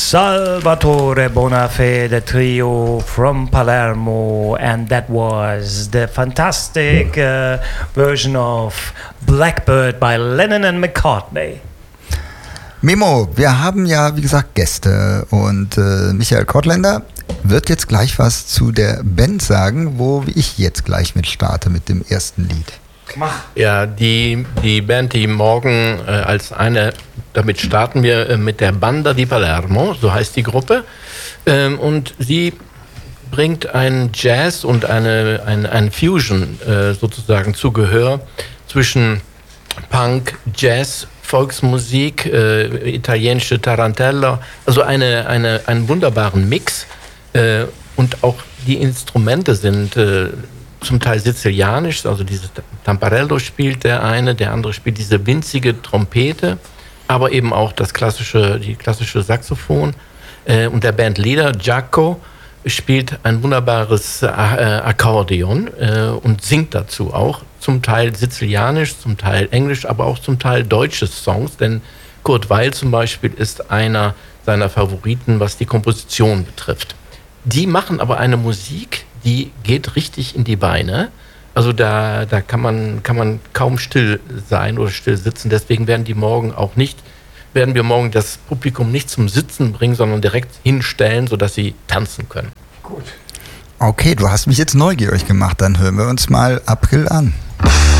Salvatore Bonafede Trio from Palermo, and that was the fantastic version of Blackbird by Lennon and McCartney. Memo, wir haben ja, wie gesagt, Gäste und Michael Kortländer wird jetzt gleich was zu der Band sagen, wo ich jetzt gleich mit starte mit dem ersten Lied. Ja, die Band, die morgen damit starten wir mit der Banda di Palermo, so heißt die Gruppe. Und sie bringt einen Jazz und ein Fusion sozusagen zu Gehör zwischen Punk, Jazz, Volksmusik, italienische Tarantella, also einen wunderbaren Mix. Und auch die Instrumente sind zum Teil sizilianisch, also dieses Tamparello spielt der andere spielt diese winzige Trompete, aber eben auch die klassische Saxophon. Und der Bandleader Giaco spielt ein wunderbares Akkordeon und singt dazu auch, zum Teil sizilianisch, zum Teil englisch, aber auch zum Teil deutsche Songs, denn Kurt Weill zum Beispiel ist einer seiner Favoriten, was die Komposition betrifft. Die machen aber eine Musik, die geht richtig in die Beine. Also da kann man kaum still sein oder still sitzen. Deswegen werden wir morgen das Publikum nicht zum Sitzen bringen, sondern direkt hinstellen, sodass sie tanzen können. Gut. Okay, du hast mich jetzt neugierig gemacht. Dann hören wir uns mal April an.